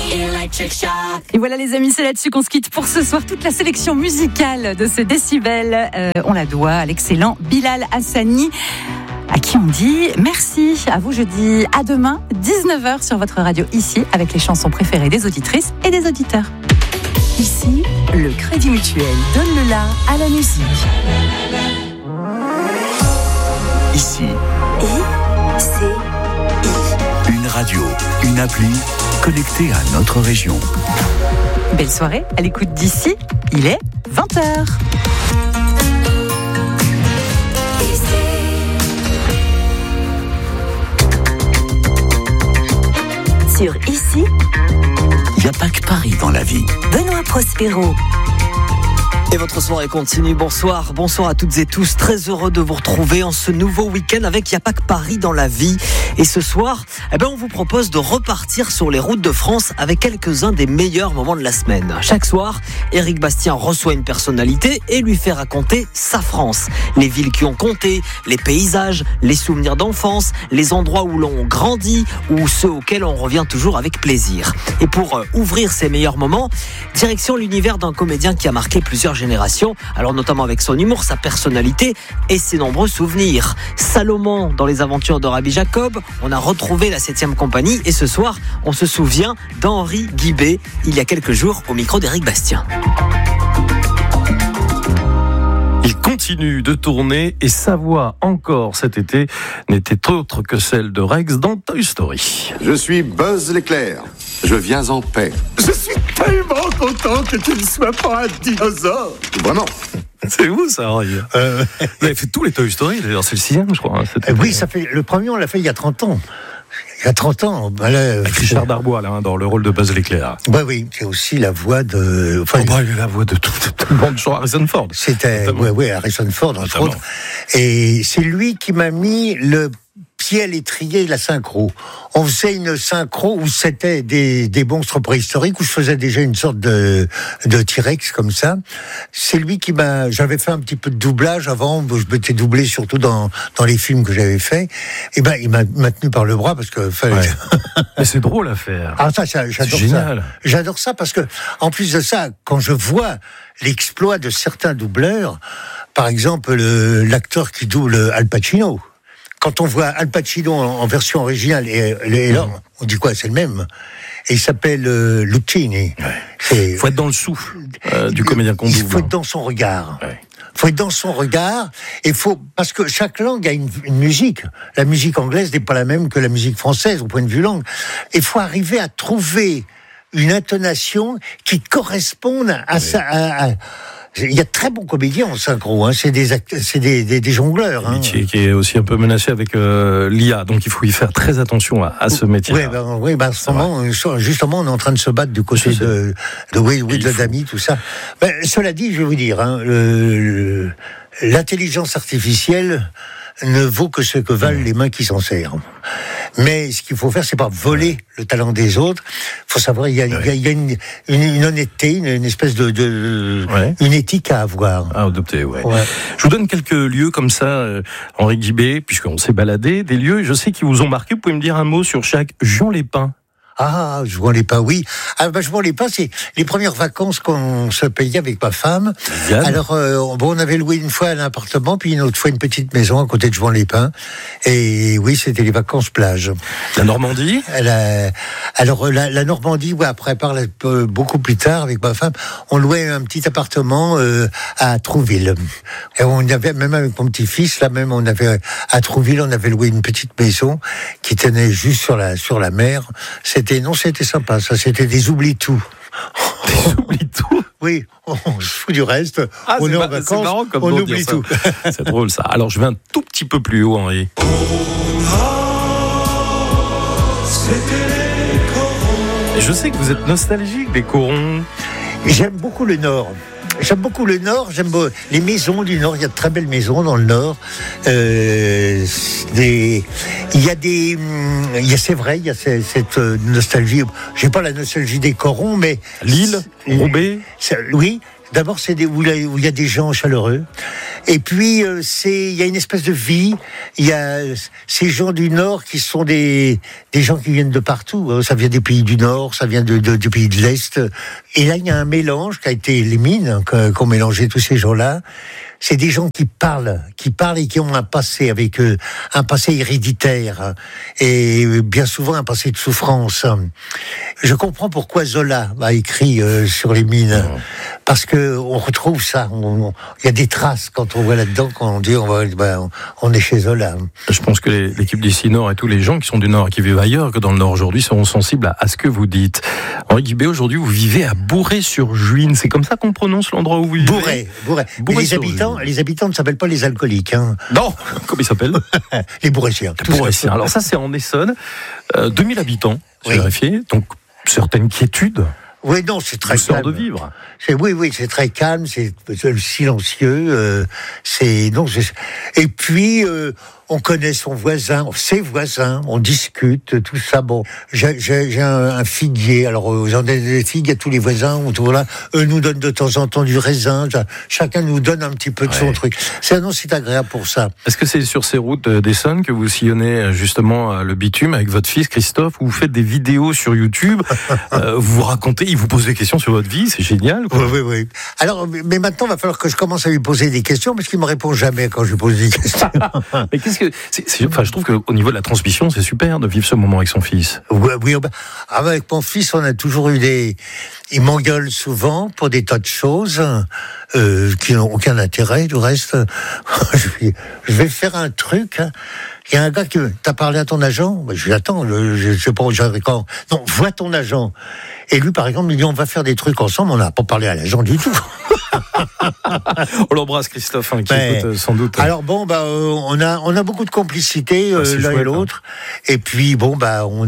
Et voilà les amis, c'est là-dessus qu'on se quitte pour ce soir. Toute la sélection musicale de ce Décibel, on la doit à l'excellent Bilal Hassani, à qui on dit merci. À vous, je dis à demain, 19h sur votre radio ici, avec les chansons préférées des auditrices et des auditeurs. Ici, le Crédit Mutuel donne le la à la musique. Ici, une radio, une appli connectée à notre région. Belle soirée à l'écoute d'Ici, il est 20h. Sur Ici, il n'y a pas que Paris dans la vie. Benoît Prospero. Et votre soirée continue. Bonsoir à toutes et tous. Très heureux de vous retrouver en ce nouveau week-end avec Y'a pas que Paris dans la vie. Et ce soir, on vous propose de repartir sur les routes de France avec quelques-uns des meilleurs moments de la semaine. Chaque soir, Éric Bastien reçoit une personnalité et lui fait raconter sa France. Les villes qui ont compté, les paysages, les souvenirs d'enfance, les endroits où l'on grandit ou ceux auxquels on revient toujours avec plaisir. Et pour ouvrir ces meilleurs moments, direction l'univers d'un comédien qui a marqué plusieurs générations, alors notamment avec son humour, sa personnalité et ses nombreux souvenirs. Salomon dans les aventures de Rabbi Jacob, on a retrouvé la 7e compagnie et ce soir, on se souvient d'Henri Guibé, il y a quelques jours au micro d'Éric Bastien. Il continue de tourner et sa voix encore cet été n'était autre que celle de Rex dans Toy Story. Je suis Buzz l'éclair. Je viens en paix. Je suis tellement content que tu ne sois pas un dinosaure. Vraiment. C'est vous ça, Henri. Vous avez fait tous les Toy Story, d'ailleurs c'est le 6e je crois. Oui, ça fait, le premier on l'a fait il y a 30 ans. Il y a 30 ans. Avec Richard Darbois là, dans le rôle de Buzz l'éclair. Bah oui, c'est aussi la voix de... Enfin, la voix de tout le monde sur Harrison Ford. C'était Harrison Ford entre autres. Et c'est lui qui m'a mis le pied à l'étrier de la synchro. On faisait une synchro où c'était des monstres préhistoriques, où je faisais déjà une sorte de T-Rex comme ça. C'est lui qui j'avais fait un petit peu de doublage avant, je m'étais doublé surtout dans les films que j'avais faits. Et il m'a tenu par le bras parce que fallait... Ouais. Mais c'est drôle à faire. Ah ça, j'adore ça. J'adore ça parce que, en plus de ça, quand je vois l'exploit de certains doubleurs, par exemple, l'acteur qui double Al Pacino, quand on voit Al Pacino en version originale, et là, on dit quoi, c'est le même. Et il s'appelle Lucchini. Il faut être dans le souffle du comédien qu'on double. Il faut être dans son regard. Ouais. Faut être dans son regard, parce que chaque langue a une musique. La musique anglaise n'est pas la même que la musique française, au point de vue langue. Il faut arriver à trouver une intonation qui corresponde à ça, il y a de très bons comédiens en synchro, c'est des jongleurs. Un métier qui est aussi un peu menacé avec l'IA, donc il faut y faire très attention à ce métier-là. Oui, en ce moment, justement, on est en train de se battre du côté de Will Adami, tout ça. Cela dit, je vais vous dire, l'intelligence artificielle ne vaut que ce que valent les mains qui s'en servent. Mais ce qu'il faut faire, c'est pas voler le talent des autres. Il faut savoir, il y a une honnêteté, une espèce une éthique à avoir. À adopter, ouais. Je vous donne quelques lieux comme ça, Henri Guibé, puisqu'on s'est baladé, des lieux, je sais, qui vous ont marqué. Vous pouvez me dire un mot sur chaque. Juan-les-Pins. Ah, Juan-les-Pins, oui. Juan-les-Pins, c'est les premières vacances qu'on se payait avec ma femme. Yann. Alors, on avait loué une fois un appartement, puis une autre fois une petite maison à côté de Juan-les-Pins. Et oui, c'était les vacances plage. La Normandie? La Normandie, après, beaucoup plus tard, avec ma femme, on louait un petit appartement à Trouville. Et on avait, même avec mon petit-fils, à Trouville, on avait loué une petite maison qui tenait juste sur la mer. C'était sympa, ça, c'était des oublie-tout. Des oublie-tout? Oui, on se fout du reste, on est en vacances, c'est marrant comme on oublie tout. C'est drôle ça. Alors je vais un tout petit peu plus haut, Henri. Et je sais que vous êtes nostalgique des corons. J'aime beaucoup le Nord. J'aime les maisons du Nord. Il y a de très belles maisons dans le Nord. C'est vrai, il y a cette nostalgie. J'ai pas la nostalgie des corons, mais Lille, Roubaix. Oui. D'abord, c'est où il y a des gens chaleureux. Et puis, il y a une espèce de vie. Il y a ces gens du Nord qui sont des gens qui viennent de partout. Ça vient des pays du Nord, ça vient du pays de l'Est. Et là, il y a un mélange qui a été les mines, qu'ont mélangé tous ces gens-là. C'est des gens qui parlent et qui ont un passé avec eux, un passé héréditaire et bien souvent un passé de souffrance. Je comprends pourquoi Zola a écrit sur les mines, parce que on retrouve ça. Il y a des traces quand on voit là-dedans, quand on dit on est chez Zola. Je pense que l'équipe d'ici Nord et tous les gens qui sont du Nord et qui vivent ailleurs que dans le Nord aujourd'hui seront sensibles à ce que vous dites. Henri Guibé, aujourd'hui vous vivez à Bourret-sur-Juine. C'est comme ça qu'on prononce l'endroit où vous vivez? Bourret. Les habitants ne s'appellent pas les alcooliques. Non, comment ils s'appellent? Les Bourressiens. Bourressiens. Alors ça, c'est en Essonne. 2000 habitants, j'ai vérifié. Donc, certaines quiétudes. Oui, non, c'est très calme. De vivre. Oui, c'est très calme, c'est silencieux. Et puis, on connaît ses voisins, on discute, tout ça. Bon, j'ai un figuier. Alors, j'en ai des figues à tous les voisins. Voilà. Eux nous donnent de temps en temps du raisin. Chacun nous donne un petit peu de son truc. C'est agréable pour ça. Est-ce que c'est sur ces routes d'Essonne que vous sillonnez justement le bitume avec votre fils Christophe, où vous faites des vidéos sur YouTube, vous racontez, il vous pose des questions sur votre vie, c'est génial, quoi. Oui. Alors, mais maintenant, il va falloir que je commence à lui poser des questions, parce qu'il me répond jamais quand je lui pose des questions. Mais je trouve qu'au niveau de la transmission, c'est super de vivre ce moment avec son fils. Oui. Avec mon fils, on a toujours eu il m'engueule souvent pour des tas de choses qui n'ont aucun intérêt. Du reste, je vais faire un truc. Il y a un gars qui t'as parlé à ton agent. Je lui attends. Je sais pas. Non, vois ton agent. Et lui, par exemple, il dit on va faire des trucs ensemble. On n'a pas parlé à l'agent du tout. On l'embrasse, Christophe, qui écoute sans doute. Alors on a beaucoup de complicité l'un et l'autre. Et puis on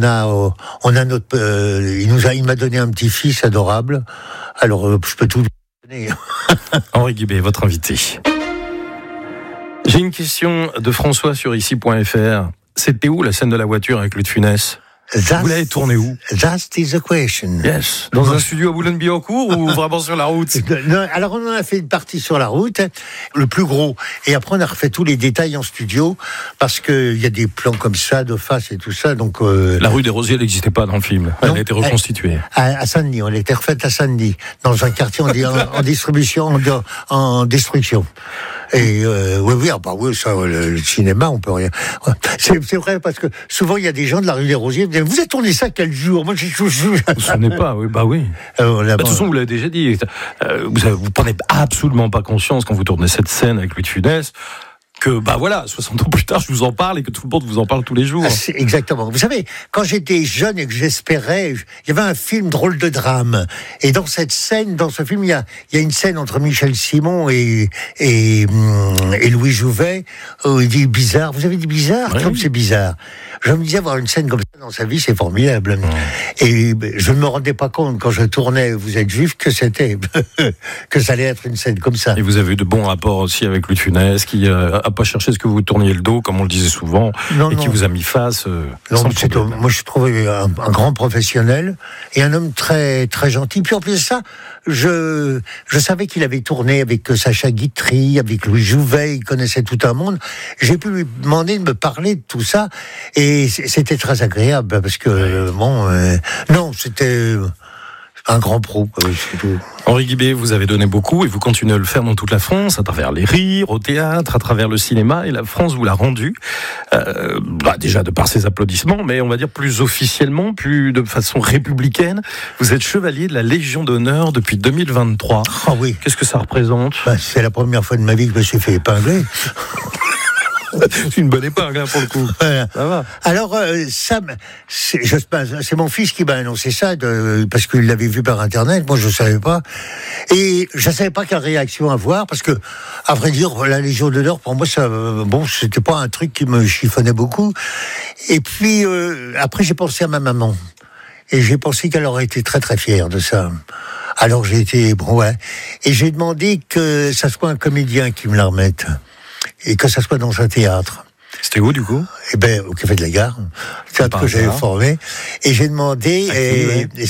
a notre. Il m'a donné un petit fils adorable. Alors je peux tout lui donner. Henri Guibé, votre invité. J'ai une question de François sur ici.fr. C'était où la scène de la voiture avec Louis de Funès? Vous l'avez tourné où? That is the question. Yes. Dans un studio à Boulogne-Billancourt ou vraiment sur la route? Non, alors on en a fait une partie sur la route, le plus gros. Et après on a refait tous les détails en studio, parce qu'il y a des plans comme ça, de face et tout ça. Donc la rue des Rosiers, elle n'existait pas dans le film. Elle a été reconstituée. À Saint-Denis, on a été refaite à Saint-Denis, dans un quartier en distribution, en destruction. Et ça, le cinéma, on peut rien. C'est vrai, parce que souvent il y a des gens de la rue des Rosiers qui disent vous avez tourné ça quel jour? Moi, vous vous souvenez pas? Oui, oui. De toute façon, vous l'avez déjà dit. Vous prenez absolument pas conscience quand vous tournez cette scène avec Louis de Funès que 60 ans plus tard, je vous en parle et que tout le monde vous en parle tous les jours. Exactement. Vous savez, quand j'étais jeune et que j'espérais, il y avait un film Drôle de drame. Et dans cette scène, dans ce film, il y a une scène entre Michel Simon et Louis Jouvet où il dit bizarre. Vous avez dit bizarre? Oui. Comme c'est bizarre. Je me disais avoir une scène comme ça dans sa vie, c'est formidable. Et je ne me rendais pas compte quand je tournais Vous êtes juif que que ça allait être une scène comme ça. Et vous avez eu de bons rapports aussi avec Louis de Funès qui a pas cherché ce que vous tourniez le dos, comme on le disait souvent, qui vous a mis face. Moi, je trouvais un grand professionnel et un homme très très gentil. Puis en plus de ça, je savais qu'il avait tourné avec Sacha Guitry, avec Louis Jouvet, il connaissait tout un monde. J'ai pu lui demander de me parler de tout ça et c'était très agréable parce que c'était un grand pro. Henri Guibé, vous avez donné beaucoup et vous continuez à le faire dans toute la France, à travers les rires, au théâtre, à travers le cinéma, et la France vous l'a rendu, déjà de par ses applaudissements, mais on va dire plus officiellement, plus de façon républicaine. Vous êtes chevalier de la Légion d'honneur depuis 2023. Ah oui. Qu'est-ce que ça représente? C'est la première fois de ma vie que je me suis fait épingler. C'est une bonne épingle, pour le coup. Voilà. Ça va. Alors, c'est mon fils qui m'a annoncé ça, parce qu'il l'avait vu par Internet. Moi, je ne savais pas. Et je ne savais pas quelle réaction avoir, parce que, à vrai dire, la Légion d'honneur, pour moi, c'était pas un truc qui me chiffonnait beaucoup. Et puis, après, j'ai pensé à ma maman. Et j'ai pensé qu'elle aurait été très, très fière de ça. Alors, j'ai été, Et j'ai demandé que ça soit un comédien qui me la remette. Et que ça soit dans un théâtre. C'était où, du coup? Eh ben, au Café de la Gare. C'est que j'avais formé. Et j'ai demandé, et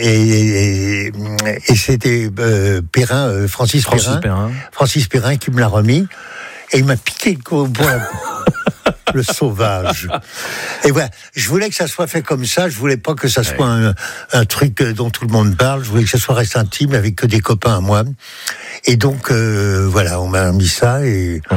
c'était Perrin, Francis Perrin. Francis Perrin qui me l'a remis. Et il m'a piqué le coup. Le sauvage. Et voilà, je voulais que ça soit fait comme ça, je voulais pas que ça soit un truc dont tout le monde parle, je voulais que ça soit reste intime avec que des copains à moi. Et donc, voilà, on m'a mis ça et...